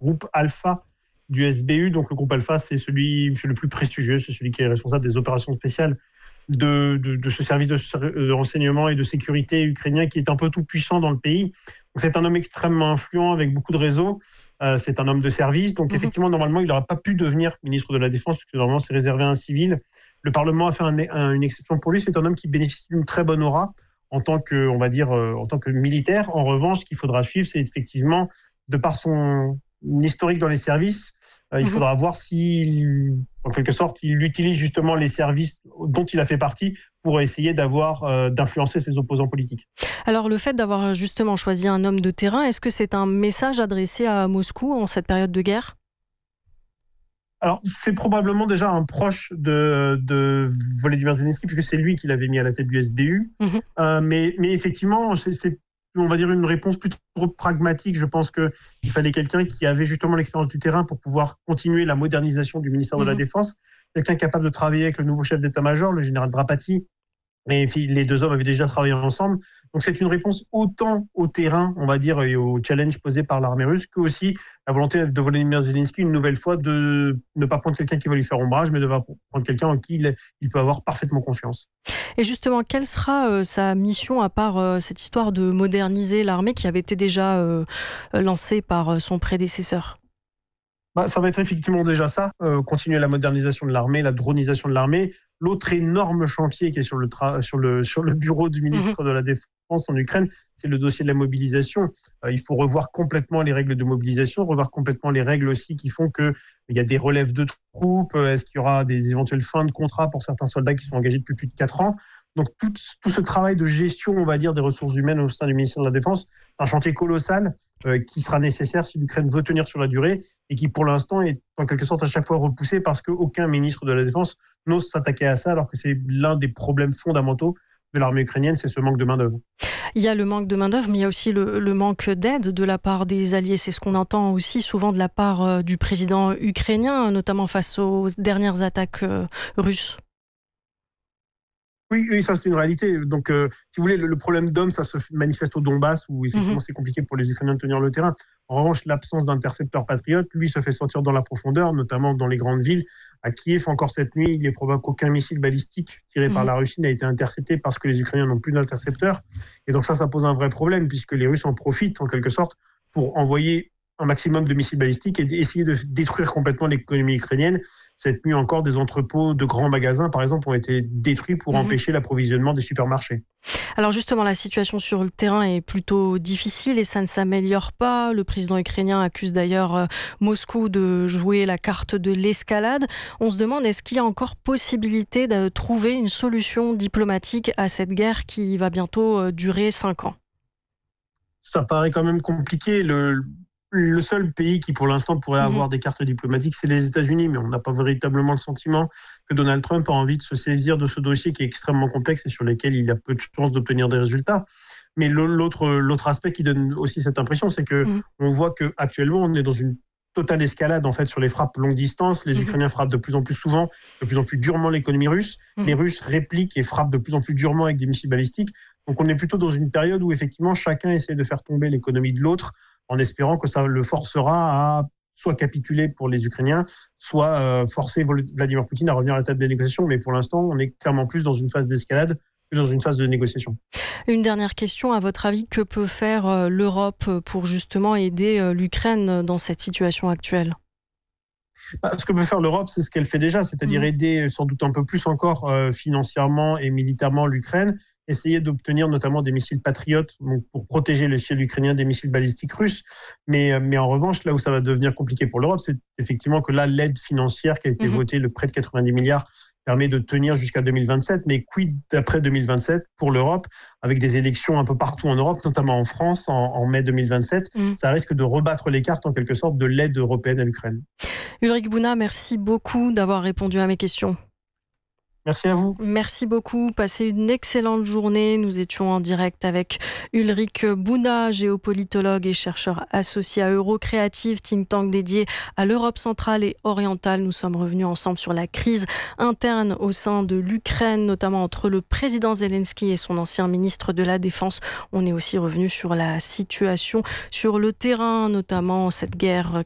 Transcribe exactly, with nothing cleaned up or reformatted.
groupe Alpha du S B U. Donc le groupe Alpha, c'est celui c'est le plus prestigieux, c'est celui qui est responsable des opérations spéciales de, de, de ce service de, de renseignement et de sécurité ukrainien qui est un peu tout puissant dans le pays. Donc c'est un homme extrêmement influent avec beaucoup de réseaux. Euh, c'est un homme de service. Donc mmh. effectivement, normalement, il n'aurait pas pu devenir ministre de la Défense, parce que normalement, c'est réservé à un civil. Le Parlement a fait un, un, une exception pour lui. C'est un homme qui bénéficie d'une très bonne aura en tant que, on va dire, euh, en tant que militaire. En revanche, ce qu'il faudra suivre, c'est effectivement, de par son historique dans les services, euh, il mmh. faudra voir si, en quelque sorte, il utilise justement les services dont il a fait partie pour essayer d'avoir, euh, d'influencer ses opposants politiques. Alors, le fait d'avoir justement choisi un homme de terrain, est-ce que c'est un message adressé à Moscou en cette période de guerre ? Alors, c'est probablement déjà un proche de, de Volodymyr Zelensky, puisque c'est lui qui l'avait mis à la tête du S B U. Mmh. Euh, mais, mais effectivement, c'est, c'est, on va dire, une réponse plutôt pragmatique. Je pense qu'il fallait quelqu'un qui avait justement l'expérience du terrain pour pouvoir continuer la modernisation du ministère mmh. de la Défense. Quelqu'un capable de travailler avec le nouveau chef d'état-major, le général Drapati. Et puis, les deux hommes avaient déjà travaillé ensemble. Donc, c'est une réponse autant au terrain, on va dire, et au challenge posé par l'armée russe, que aussi la volonté de Volodymyr Zelensky, une nouvelle fois, de ne pas prendre quelqu'un qui va lui faire ombrage, mais de prendre quelqu'un en qui il, il peut avoir parfaitement confiance. Et justement, quelle sera euh, sa mission, à part euh, cette histoire de moderniser l'armée qui avait été déjà euh, lancée par euh, son prédécesseur ? Bah, ça va être effectivement déjà ça, euh, continuer la modernisation de l'armée, la dronisation de l'armée. L'autre énorme chantier qui est sur le, tra- sur le, sur le bureau du ministre mmh. de la Défense en Ukraine, c'est le dossier de la mobilisation. Euh, il faut revoir complètement les règles de mobilisation, revoir complètement les règles aussi qui font qu'il y a des relèves de troupes, est-ce qu'il y aura des éventuelles fins de contrat pour certains soldats qui sont engagés depuis plus de quatre ans. Donc tout, tout ce travail de gestion, on va dire, des ressources humaines au sein du ministère de la Défense, c'est un chantier colossal euh, qui sera nécessaire si l'Ukraine veut tenir sur la durée et qui, pour l'instant, est en quelque sorte à chaque fois repoussé parce qu'aucun ministre de la Défense n'ose s'attaquer à ça, alors que c'est l'un des problèmes fondamentaux de l'armée ukrainienne, c'est ce manque de main-d'œuvre. Il y a le manque de main-d'œuvre, mais il y a aussi le, le manque d'aide de la part des alliés. C'est ce qu'on entend aussi souvent de la part euh, du président ukrainien, notamment face aux dernières attaques euh, russes. Oui, oui, ça c'est une réalité. Donc, euh, si vous voulez, le, le problème d'hommes, ça se manifeste au Donbass, où effectivement mmh. c'est compliqué pour les Ukrainiens de tenir le terrain. En revanche, l'absence d'intercepteurs patriotes, lui, se fait sentir dans la profondeur, notamment dans les grandes villes. À Kiev, encore cette nuit, il est probable qu'aucun missile balistique tiré mmh. par la Russie n'a été intercepté parce que les Ukrainiens n'ont plus d'intercepteurs. Et donc ça, ça pose un vrai problème, puisque les Russes en profitent, en quelque sorte, pour envoyer un maximum de missiles balistiques et essayer de détruire complètement l'économie ukrainienne. Cette nuit encore, des entrepôts de grands magasins, par exemple, ont été détruits pour mmh. empêcher l'approvisionnement des supermarchés. Alors justement, la situation sur le terrain est plutôt difficile et ça ne s'améliore pas. Le président ukrainien accuse d'ailleurs Moscou de jouer la carte de l'escalade. On se demande, est-ce qu'il y a encore possibilité de trouver une solution diplomatique à cette guerre qui va bientôt durer cinq ans ? Ça paraît quand même compliqué. Le... Le seul pays qui, pour l'instant, pourrait avoir mmh. des cartes diplomatiques, c'est les États-Unis, mais on n'a pas véritablement le sentiment que Donald Trump a envie de se saisir de ce dossier qui est extrêmement complexe et sur lequel il a peu de chances d'obtenir des résultats. Mais l'autre, l'autre aspect qui donne aussi cette impression, c'est que mmh. on voit qu'actuellement, on est dans une totale escalade en fait sur les frappes longue distance. Les mmh. Ukrainiens frappent de plus en plus souvent, de plus en plus durement l'économie russe. Mmh. Les Russes répliquent et frappent de plus en plus durement avec des missiles balistiques. Donc on est plutôt dans une période où effectivement chacun essaie de faire tomber l'économie de l'autre, en espérant que ça le forcera à soit capituler pour les Ukrainiens, soit euh, forcer Vladimir Poutine à revenir à la table des négociations. Mais pour l'instant, on est clairement plus dans une phase d'escalade que dans une phase de négociation. Une dernière question, à votre avis, que peut faire euh, l'Europe pour justement aider euh, l'Ukraine dans cette situation actuelle ? Bah, ce que peut faire l'Europe, c'est ce qu'elle fait déjà, c'est-à-dire mmh. aider sans doute un peu plus encore euh, financièrement et militairement l'Ukraine, essayer d'obtenir notamment des missiles patriotes donc pour protéger le ciel ukrainien des missiles balistiques russes. Mais, mais en revanche, là où ça va devenir compliqué pour l'Europe, c'est effectivement que là, l'aide financière qui a été mmh. votée, le prêt de quatre-vingt-dix milliards, permet de tenir jusqu'à deux mille vingt-sept. Mais quid d'après deux mille vingt-sept pour l'Europe, avec des élections un peu partout en Europe, notamment en France, en, en mai deux mille vingt-sept, mmh. ça risque de rebattre les cartes en quelque sorte de l'aide européenne à l'Ukraine. Ulrich Bouna, merci beaucoup d'avoir répondu à mes questions. Merci à vous. Merci beaucoup. Passez une excellente journée. Nous étions en direct avec Ulrich Bouna, géopolitologue et chercheur associé à Eurocreative, think tank dédié à l'Europe centrale et orientale. Nous sommes revenus ensemble sur la crise interne au sein de l'Ukraine, notamment entre le président Zelensky et son ancien ministre de la Défense. On est aussi revenu sur la situation sur le terrain, notamment cette guerre